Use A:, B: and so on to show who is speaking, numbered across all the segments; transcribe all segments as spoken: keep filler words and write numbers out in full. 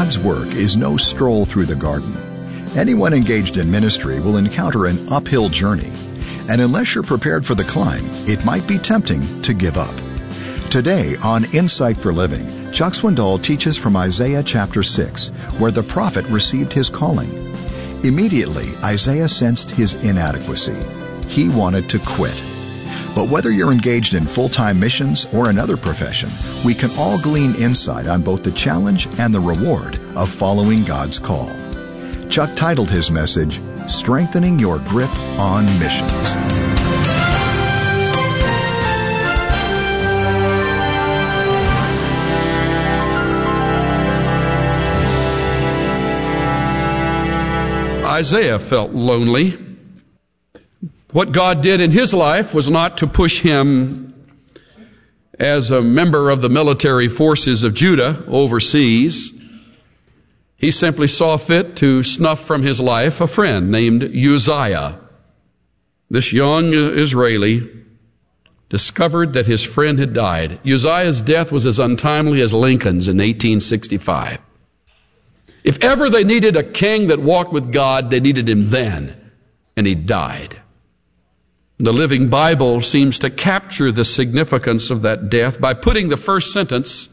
A: God's work is no stroll through the garden. Anyone engaged in ministry will encounter an uphill journey, and unless you're prepared for the climb, it might be tempting to give up. Today on Insight for Living, Chuck Swindoll teaches from Isaiah chapter six, where the prophet received his calling. Immediately, Isaiah sensed his inadequacy. He wanted to quit. But whether you're engaged in full-time missions or another profession, we can all glean insight on both the challenge and the reward of following God's call. Chuck titled his message, Strengthening Your Grip on Missions.
B: Isaiah felt lonely. What God did in his life was not to push him as a member of the military forces of Judah overseas. He simply saw fit to snuff from his life a friend named Uzziah. This young Israeli discovered that his friend had died. Uzziah's death was as untimely as Lincoln's in eighteen sixty-five. If ever they needed a king that walked with God, they needed him then, and he died. The Living Bible seems to capture the significance of that death by putting the first sentence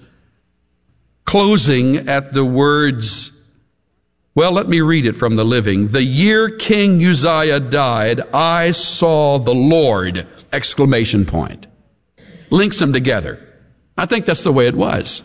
B: closing at the words, well, let me read it from the Living. The year King Uzziah died, I saw the Lord, exclamation point. Links them together. I think that's the way it was.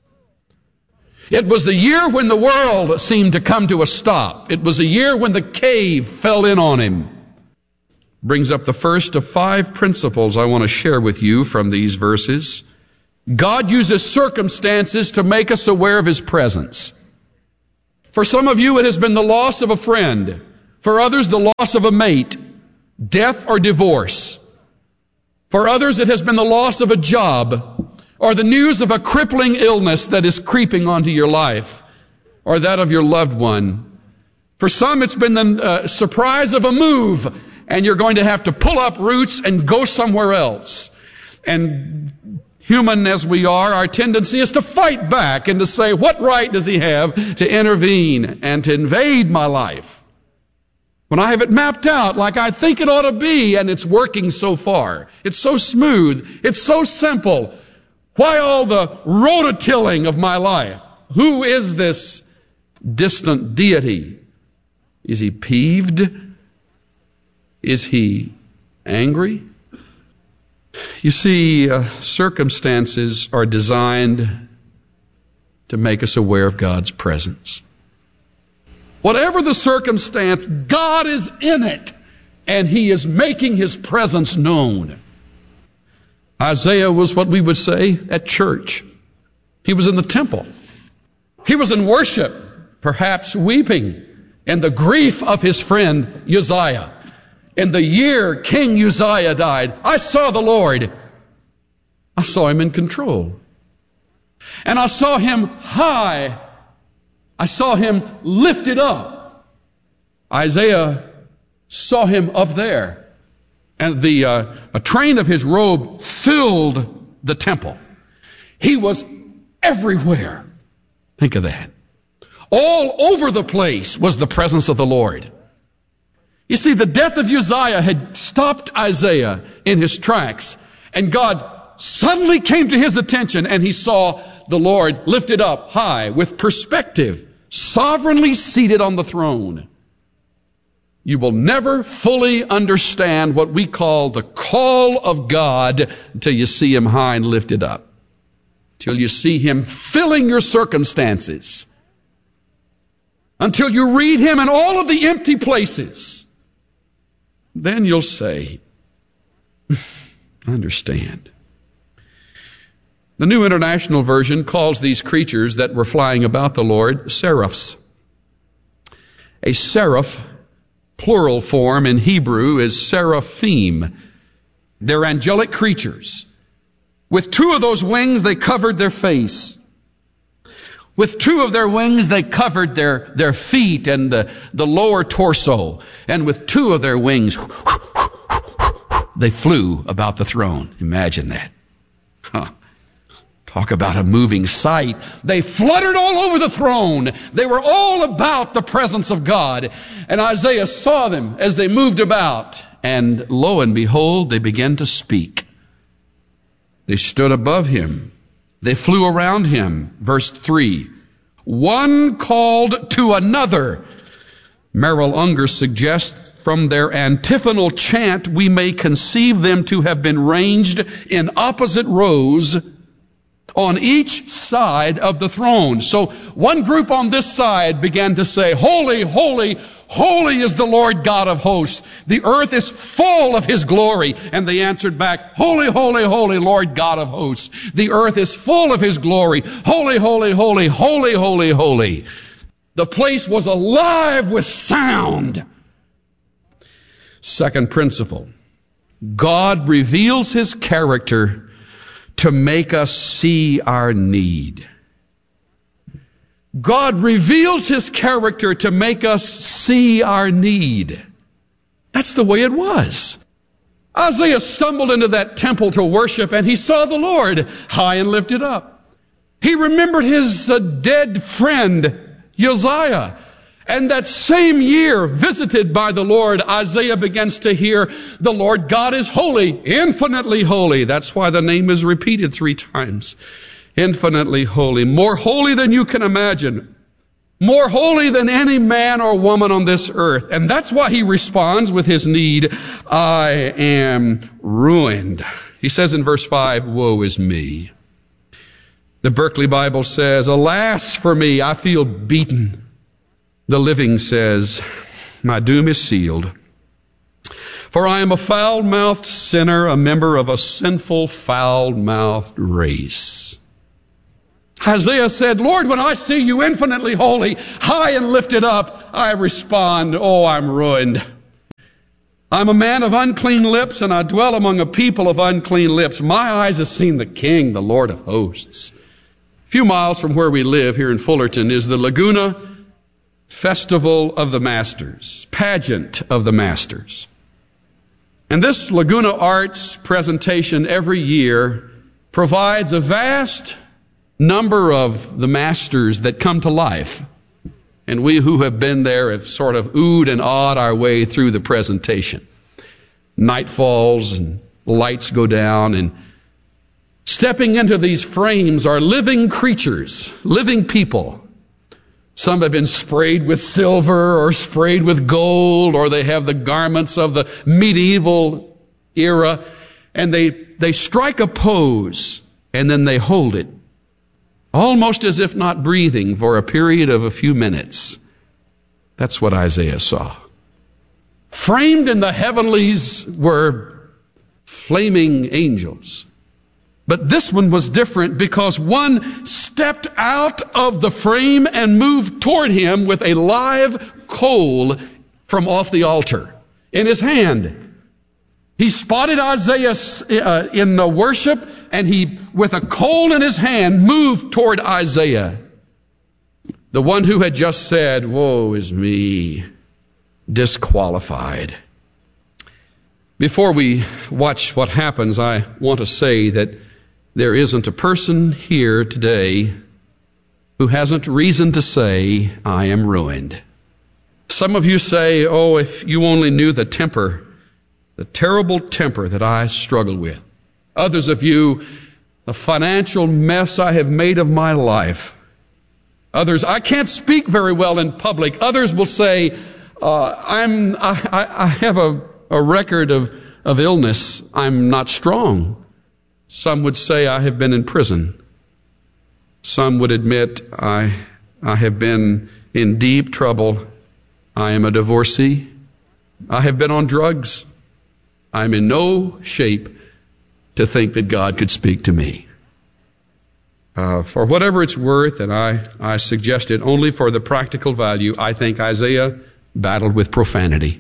B: It was the year when the world seemed to come to a stop. It was a year when the cave fell in on him. Brings up the first of five principles I want to share with you from these verses. God uses circumstances to make us aware of His presence. For some of you, it has been the loss of a friend. For others, the loss of a mate, death or divorce. For others, it has been the loss of a job, or the news of a crippling illness that is creeping onto your life, or that of your loved one. For some, it's been the uh, surprise of a move, and you're going to have to pull up roots and go somewhere else. And human as we are, our tendency is to fight back and to say, what right does he have to intervene and to invade my life when I have it mapped out like I think it ought to be, and it's working so far? It's so smooth. It's so simple. Why all the rototilling of my life? Who is this distant deity? Is he peeved? Is he angry? You see, uh, circumstances are designed to make us aware of God's presence. Whatever the circumstance, God is in it, and He is making His presence known. Isaiah was what we would say at church. He was in the temple. He was in worship, perhaps weeping in the grief of his friend Uzziah. In the year King Uzziah died, I saw the Lord. I saw Him in control. And I saw Him high. I saw Him lifted up. Isaiah saw Him up there. And the uh, a train of His robe filled the temple. He was everywhere. Think of that. All over the place was the presence of the Lord. You see, the death of Uzziah had stopped Isaiah in his tracks, and God suddenly came to his attention, and he saw the Lord lifted up high with perspective, sovereignly seated on the throne. You will never fully understand what we call the call of God until you see Him high and lifted up, till you see Him filling your circumstances, until you read Him in all of the empty places. Then you'll say, I understand. The New International Version calls these creatures that were flying about the Lord seraphs. A seraph, plural form in Hebrew, is seraphim. They're angelic creatures. With two of those wings, they covered their face. With two of their wings, they covered their, their feet and the, the lower torso. And with two of their wings, they flew about the throne. Imagine that. Huh. Talk about a moving sight. They fluttered all over the throne. They were all about the presence of God. And Isaiah saw them as they moved about. And lo and behold, they began to speak. They stood above him. They flew around him. Verse three. One called to another. Merrill Unger suggests from their antiphonal chant, we may conceive them to have been ranged in opposite rows on each side of the throne. So one group on this side began to say, holy, holy, holy is the Lord God of hosts. The earth is full of his glory. And they answered back, holy, holy, holy, Lord God of hosts. The earth is full of his glory. Holy, holy, holy, holy, holy, holy. The place was alive with sound. Second principle. God reveals his character to make us see our need. God reveals his character to make us see our need. That's the way it was. Isaiah stumbled into that temple to worship, and he saw the Lord high and lifted up. He remembered his uh, dead friend, Uzziah. And that same year, visited by the Lord, Isaiah begins to hear, the Lord God is holy, infinitely holy. That's why the name is repeated three times. Infinitely holy, more holy than you can imagine, more holy than any man or woman on this earth. And that's why he responds with his need, I am ruined. He says in verse five, woe is me. The Berkeley Bible says, alas for me, I feel beaten. The Living says, my doom is sealed. For I am a foul-mouthed sinner, a member of a sinful, foul-mouthed race. Isaiah said, Lord, when I see you infinitely holy, high and lifted up, I respond, oh, I'm ruined. I'm a man of unclean lips, and I dwell among a people of unclean lips. My eyes have seen the King, the Lord of hosts. A few miles from where we live here in Fullerton is the Laguna Festival of the Masters, pageant of the Masters. And this Laguna Arts presentation every year provides a vast number of the masters that come to life. And we who have been there have sort of oohed and awed our way through the presentation. Night falls and lights go down, and stepping into these frames are living creatures, living people. Some have been sprayed with silver or sprayed with gold, or they have the garments of the medieval era, and they, they strike a pose, and then they hold it, almost as if not breathing, for a period of a few minutes. That's what Isaiah saw. Framed in the heavenlies were flaming angels. But this one was different because one stepped out of the frame and moved toward him with a live coal from off the altar in his hand. He spotted Isaiah uh, in the worship, and he, with a coal in his hand, moved toward Isaiah. The one who had just said, woe is me, disqualified. Before we watch what happens, I want to say that there isn't a person here today who hasn't reason to say, I am ruined. Some of you say, oh, if you only knew the temper, the terrible temper that I struggle with. Others of you, the financial mess I have made of my life. Others, I can't speak very well in public. Others will say, uh, I'm, I, I have a, a record of, of illness. I'm not strong. Some would say I have been in prison. Some would admit I, I have been in deep trouble. I am a divorcee. I have been on drugs. I'm in no shape to think that God could speak to me. Uh, for whatever it's worth, and I, I suggest it only for the practical value, I think Isaiah battled with profanity.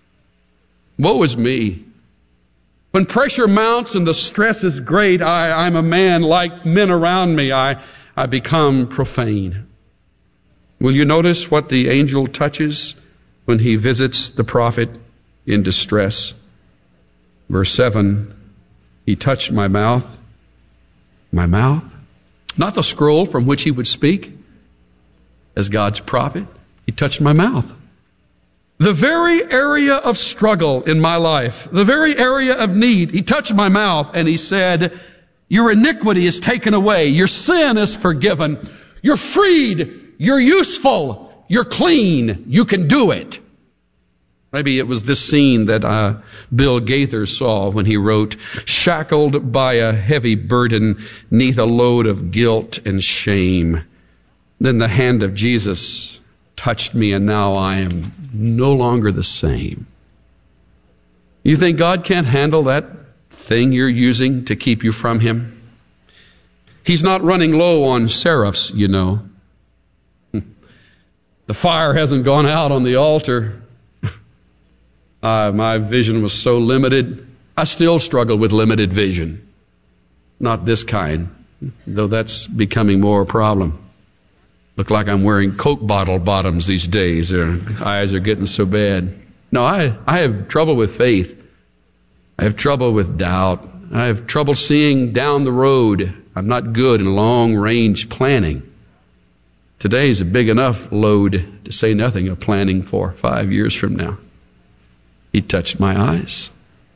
B: Woe is me. When pressure mounts and the stress is great, I, I'm a man like men around me. I, I become profane. Will you notice what the angel touches when he visits the prophet in distress? Verse seven, he touched my mouth. My mouth? not the scroll from which he would speak as God's prophet. He touched my mouth. The very area of struggle in my life, the very area of need, he touched my mouth and he said, your iniquity is taken away. Your sin is forgiven. You're freed. You're useful. You're clean. You can do it. Maybe it was this scene that uh, Bill Gaither saw when he wrote, shackled by a heavy burden, neath a load of guilt and shame. Then the hand of Jesus touched me, and now I am no longer the same. You think God can't handle that thing you're using to keep you from Him? He's not running low on seraphs, you know. The fire hasn't gone out on the altar. Uh, my vision was so limited. I still struggle with limited vision. Not this kind, though that's becoming more a problem. Look like I'm wearing Coke bottle bottoms these days. Their eyes are getting so bad. No, I, I have trouble with faith. I have trouble with doubt. I have trouble seeing down the road. I'm not good in long-range planning. Today's a big enough load, to say nothing of planning for five years from now. He touched my eyes.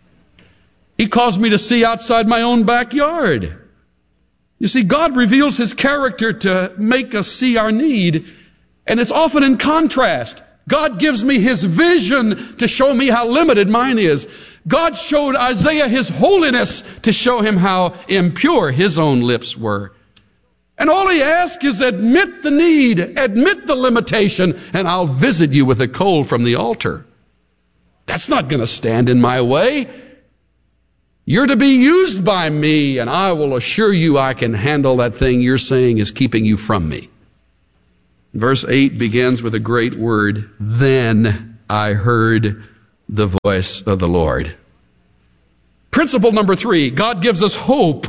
B: He caused me to see outside my own backyard. You see, God reveals His character to make us see our need, and it's often in contrast. God gives me His vision to show me how limited mine is. God showed Isaiah His holiness to show him how impure his own lips were. And all he asks is admit the need, admit the limitation, and I'll visit you with a coal from the altar. That's not going to stand in my way. You're to be used by me, and I will assure you I can handle that thing you're saying is keeping you from me. Verse eight begins with a great word. Then I heard the voice of the Lord. Principle number three, God gives us hope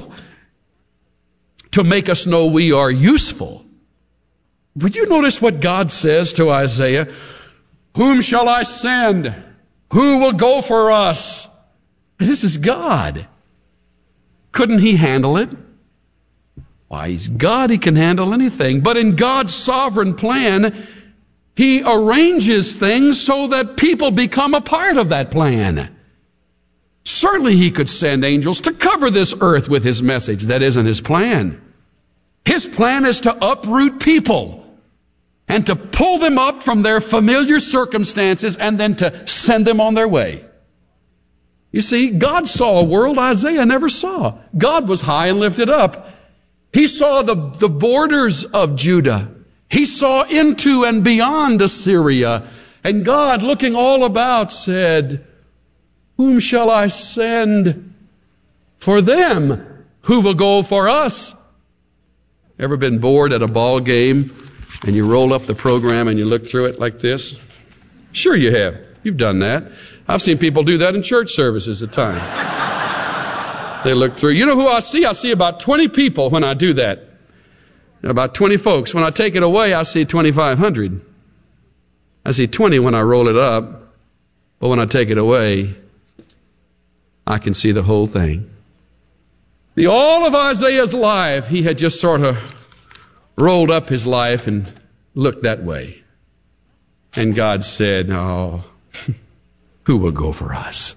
B: to make us know we are useful. Would you notice what God says to Isaiah? Whom shall I send? Who will go for us? This is God. Couldn't He handle it? Why, He's God. He can handle anything. But in God's sovereign plan, He arranges things so that people become a part of that plan. Certainly He could send angels to cover this earth with His message. That isn't His plan. His plan is to uproot people and to pull them up from their familiar circumstances and then to send them on their way. You see, God saw a world Isaiah never saw. God was high and lifted up. He saw the, the borders of Judah. He saw into and beyond Assyria. And God, looking all about, said, whom shall I send for them? Who will go for us? Ever been bored at a ball game and you roll up the program and you look through it like this? Sure you have. You've done that. I've seen people do that in church services at times. They look through. You know who I see? I see about twenty people when I do that. About twenty folks. When I take it away, I see twenty-five hundred. I see twenty when I roll it up. But when I take it away, I can see the whole thing. The all of Isaiah's life, he had just sort of rolled up his life and looked that way. And God said, oh, who will go for us?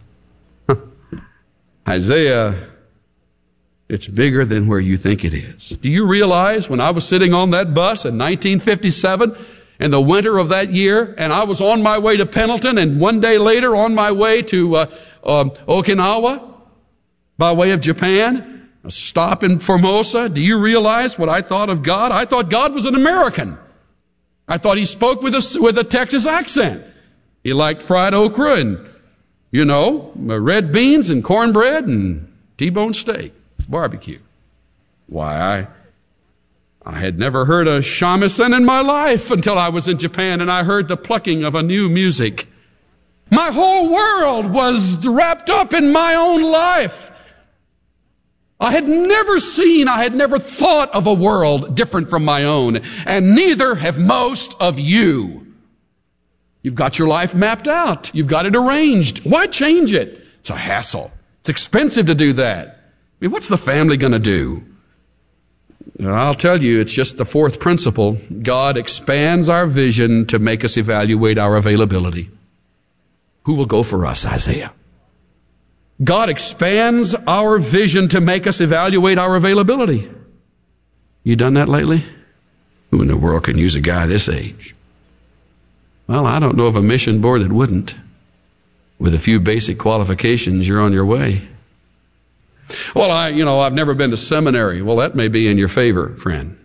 B: Isaiah, it's bigger than where you think it is. Do you realize when I was sitting on that bus in nineteen fifty-seven, in the winter of that year, and I was on my way to Pendleton, and one day later on my way to uh, uh, Okinawa, by way of Japan, a stop in Formosa. Do you realize what I thought of God? I thought God was an American. I thought He spoke with a, with a Texas accent. He liked fried okra and, you know, red beans and cornbread and T-bone steak, barbecue. Why, I, I had never heard a shamisen in my life until I was in Japan and I heard the plucking of a new music. My whole world was wrapped up in my own life. I had never seen, I had never thought of a world different from my own, and neither have most of you. You've got your life mapped out. You've got it arranged. Why change it? It's a hassle. It's expensive to do that. I mean, what's the family going to do? I'll tell you, it's just the fourth principle. God expands our vision to make us evaluate our availability. Who will go for us, Isaiah? God expands our vision to make us evaluate our availability. You done that lately? Who in the world can use a guy this age? Well, I don't know of a mission board that wouldn't. With a few basic qualifications, you're on your way. Well, I, you know, I've never been to seminary. Well, that may be in your favor, friend.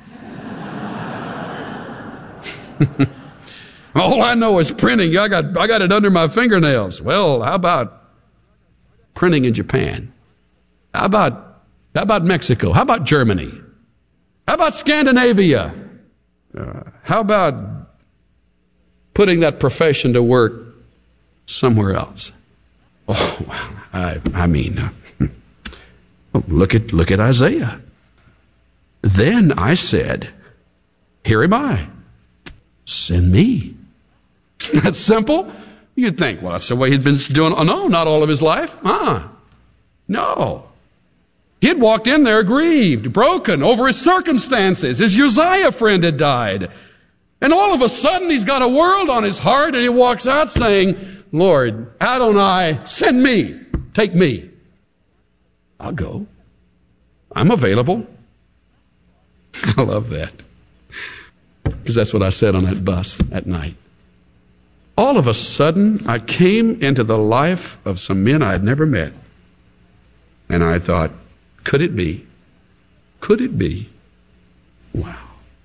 B: All I know is printing. I got, I got it under my fingernails. Well, how about printing in Japan? How about, how about Mexico? How about Germany? How about Scandinavia? Uh, how about putting that profession to work somewhere else? Oh, I, I mean, uh, look at, look at Isaiah. Then I said, here am I. Send me. That's simple. You'd think, well, that's the way he'd been doing. Oh, no, not all of his life. Uh-uh. No. He'd walked in there grieved, broken over his circumstances. His Uzziah friend had died. And all of a sudden, he's got a world on his heart, and he walks out saying, Lord, Adonai, send me. Take me. I'll go. I'm available. I love that. Because that's what I said on that bus at night. All of a sudden, I came into the life of some men I had never met. And I thought, could it be? Could it be? Wow.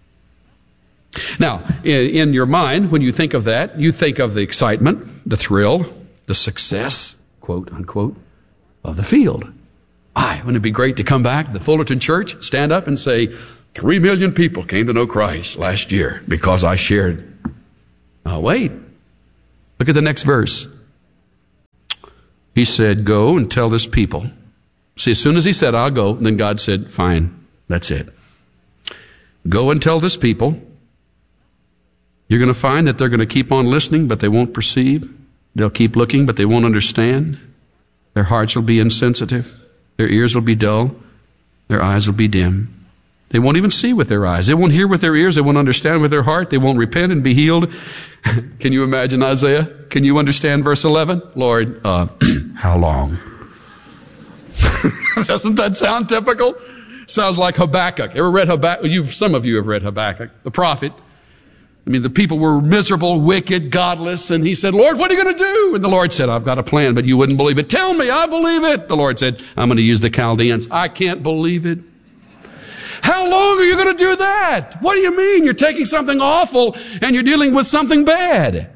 B: Now, in, in your mind, when you think of that, you think of the excitement, the thrill, the success, quote unquote, of the field. Aye, wouldn't it be great to come back to the Fullerton Church, stand up and say, three million people came to know Christ last year because I shared. Oh, wait. Look at the next verse. He said, go and tell this people. See, as soon as he said, I'll go, then God said, fine, that's it. Go and tell this people. You're going to find that they're going to keep on listening, but they won't perceive. They'll keep looking, but they won't understand. Their hearts will be insensitive. Their ears will be dull. Their eyes will be dim. They won't even see with their eyes. They won't hear with their ears. They won't understand with their heart. They won't repent and be healed. Can you imagine Isaiah? Can you understand verse eleven? Lord, uh, how long? Doesn't that sound typical? Sounds like Habakkuk. Ever read Habakkuk? You've, some of you have read Habakkuk, the prophet. I mean, the people were miserable, wicked, godless, and he said, Lord, what are you going to do? And the Lord said, I've got a plan, but you wouldn't believe it. Tell me, I believe it. The Lord said, I'm going to use the Chaldeans. I can't believe it. How long are you going to do that? What do you mean? You're taking something awful and you're dealing with something bad.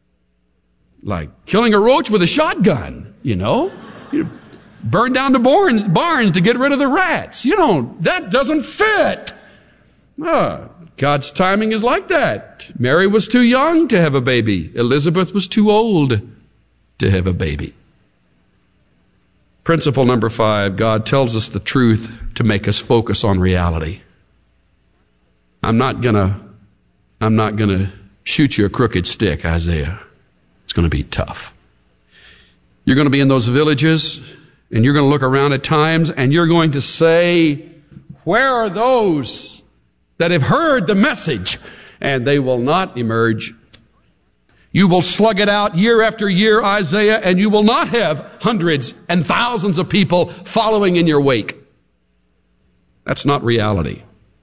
B: Like killing a roach with a shotgun, you know? You burn down the barns, barns to get rid of the rats. You know, that doesn't fit. Oh, God's timing is like that. Mary was too young to have a baby. Elizabeth was too old to have a baby. Principle number five, God tells us the truth to make us focus on reality. I'm not gonna, I'm not gonna shoot you a crooked stick, Isaiah. It's gonna be tough. You're gonna be in those villages, and you're gonna look around at times, and you're going to say, where are those that have heard the message? And they will not emerge. You will slug it out year after year, Isaiah, and you will not have hundreds and thousands of people following in your wake. That's not reality.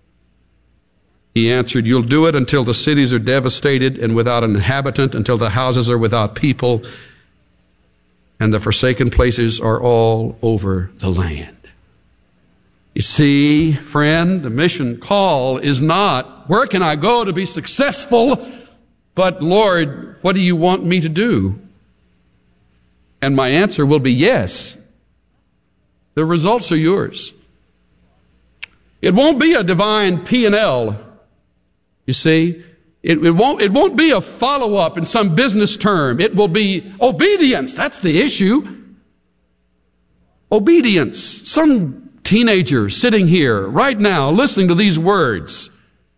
B: He answered, you'll do it until the cities are devastated and without an inhabitant, until the houses are without people, and the forsaken places are all over the land. You see, friend, the mission call is not, where can I go to be successful? But, Lord, what do you want me to do? And my answer will be yes. The results are yours. It won't be a divine P and L. You see, it, it won't, it won't be a follow-up in some business term. It will be obedience. That's the issue. Obedience. Some teenager sitting here right now listening to these words.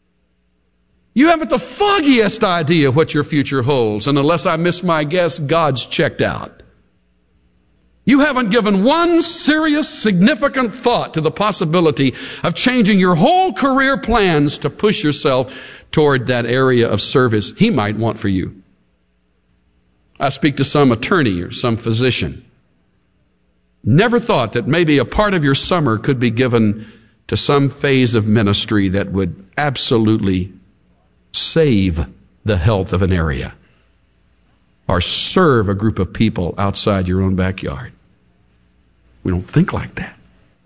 B: You haven't the foggiest idea what your future holds. And unless I miss my guess, God's checked out. You haven't given one serious, significant thought to the possibility of changing your whole career plans to push yourself toward that area of service He might want for you. I speak to some attorney or some physician. Never thought that maybe a part of your summer could be given to some phase of ministry that would absolutely save the health of an area or serve a group of people outside your own backyard. We don't think like that.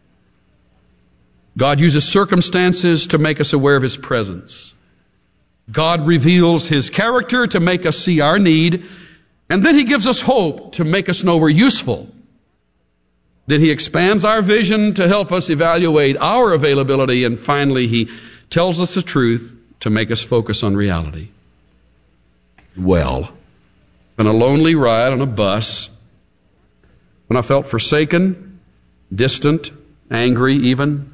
B: God uses circumstances to make us aware of His presence. God reveals His character to make us see our need, and then He gives us hope to make us know we're useful. Then He expands our vision to help us evaluate our availability, and finally He tells us the truth to make us focus on reality. Well, on a lonely ride on a bus, when I felt forsaken, distant, angry even,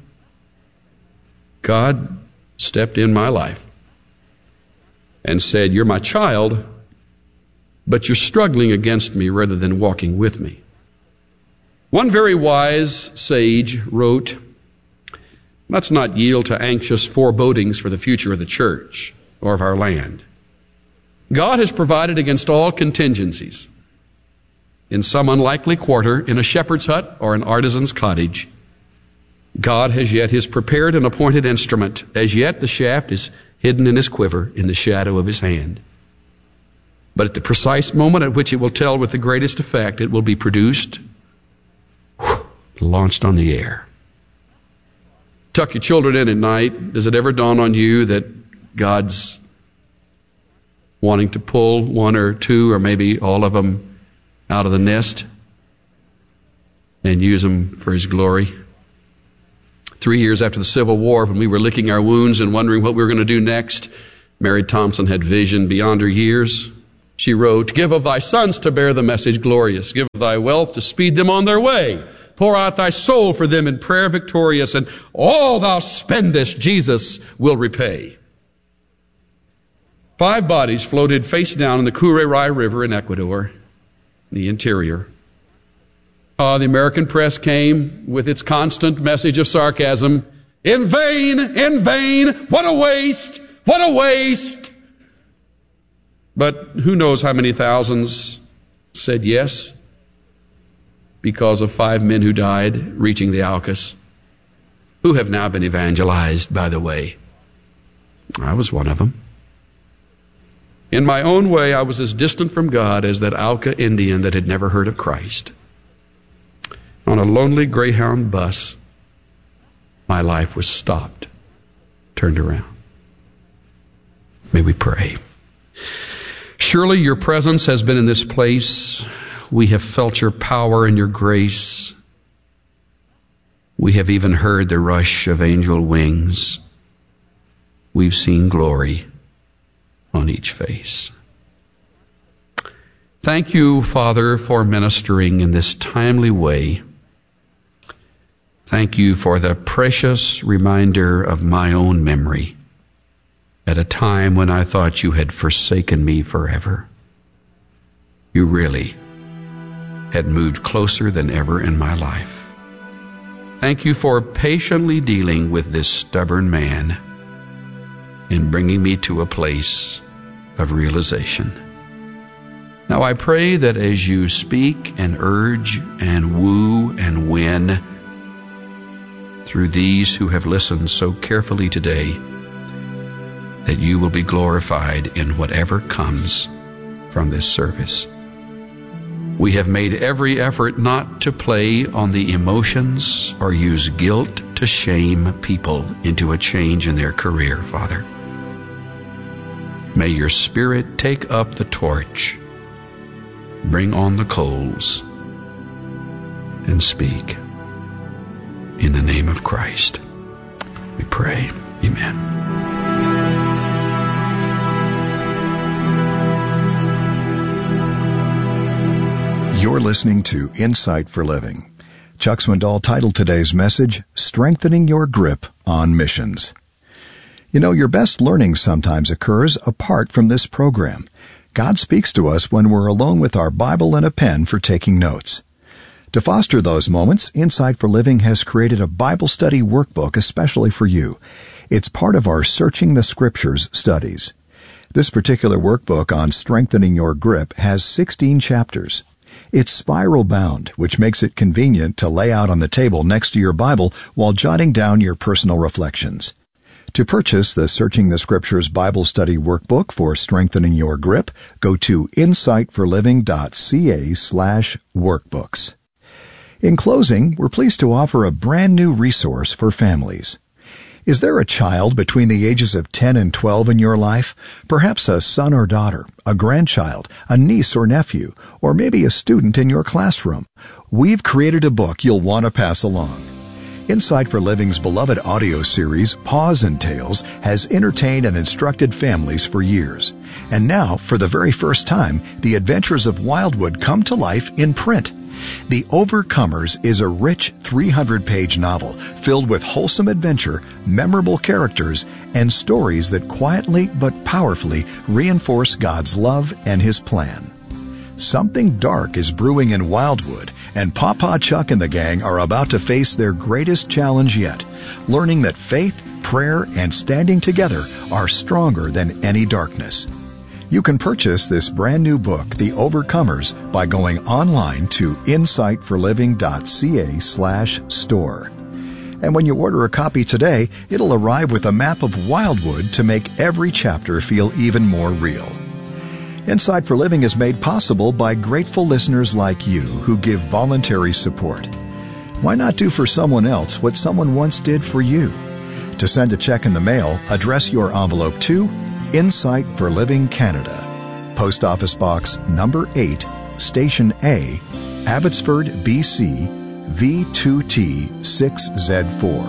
B: God stepped in my life and said, "You're my child, but you're struggling against me rather than walking with me." One very wise sage wrote, "Let's not yield to anxious forebodings for the future of the church or of our land. God has provided against all contingencies. In some unlikely quarter, in a shepherd's hut or an artisan's cottage, God has yet His prepared and appointed instrument. As yet the shaft is hidden in His quiver, in the shadow of His hand. But at the precise moment at which it will tell with the greatest effect, it will be produced, whew, launched on the air." Tuck your children in at night. Does it ever dawn on you that God's wanting to pull one or two or maybe all of them out of the nest and use them for His glory? Three years after the Civil War, when we were licking our wounds and wondering what we were going to do next, Mary Thompson had vision beyond her years. She wrote, "Give of thy sons to bear the message glorious. Give of thy wealth to speed them on their way. Pour out thy soul for them in prayer victorious, and all thou spendest Jesus will repay." Five bodies floated face down in the Kurerai River in Ecuador, the interior. Uh, the American press came with its constant message of sarcasm. "In vain, in vain, what a waste, what a waste." But who knows how many thousands said yes because of five men who died reaching the Aucas, who have now been evangelized, by the way. I was one of them. In my own way, I was as distant from God as that Auca Indian that had never heard of Christ. On a lonely Greyhound bus, my life was stopped, turned around. May we pray. Surely your presence has been in this place. We have felt your power and your grace. We have even heard the rush of angel wings. We've seen glory on each face. Thank you, Father, for ministering in this timely way. Thank you for the precious reminder of my own memory at a time when I thought you had forsaken me forever. You really had moved closer than ever in my life. Thank you for patiently dealing with this stubborn man and bringing me to a place of realization. Now I pray that as you speak and urge and woo and win through these who have listened so carefully today, that you will be glorified in whatever comes from this service. We have made every effort not to play on the emotions or use guilt to shame people into a change in their career, Father. May your Spirit take up the torch, bring on the coals, and speak. In the name of Christ, we pray. Amen.
A: You're listening to Insight for Living. Chuck Swindoll titled today's message, Strengthening Your Grip on Missions. You know, your best learning sometimes occurs apart from this program. God speaks to us when we're alone with our Bible and a pen for taking notes. To foster those moments, Insight for Living has created a Bible study workbook especially for you. It's part of our Searching the Scriptures studies. This particular workbook on strengthening your grip has sixteen chapters. It's spiral bound, which makes it convenient to lay out on the table next to your Bible while jotting down your personal reflections. To purchase the Searching the Scriptures Bible Study Workbook for Strengthening Your Grip, go to insightforliving.ca slash workbooks. In closing, we're pleased to offer a brand new resource for families. Is there a child between the ages of ten and twelve in your life? Perhaps a son or daughter, a grandchild, a niece or nephew, or maybe a student in your classroom. We've created a book you'll want to pass along. Insight for Living's beloved audio series, Paws and Tales, has entertained and instructed families for years. And now, for the very first time, the adventures of Wildwood come to life in print. The Overcomers is a rich three hundred page novel filled with wholesome adventure, memorable characters, and stories that quietly but powerfully reinforce God's love and His plan. Something dark is brewing in Wildwood, and Papa Chuck and the gang are about to face their greatest challenge yet, learning that faith, prayer, and standing together are stronger than any darkness. You can purchase this brand new book, The Overcomers, by going online to insightforliving.ca slash store. And when you order a copy today, it'll arrive with a map of Wildwood to make every chapter feel even more real. Insight for Living is made possible by grateful listeners like you who give voluntary support. Why not do for someone else what someone once did for you? To send a check in the mail, address your envelope to Insight for Living Canada, Post Office Box number eight, Station A, Abbotsford, B C, V two T six Z four.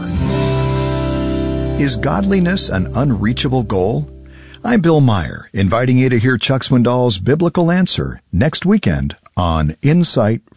A: Is godliness an unreachable goal? I'm Bill Meyer, inviting you to hear Chuck Swindoll's Biblical Answer next weekend on Insight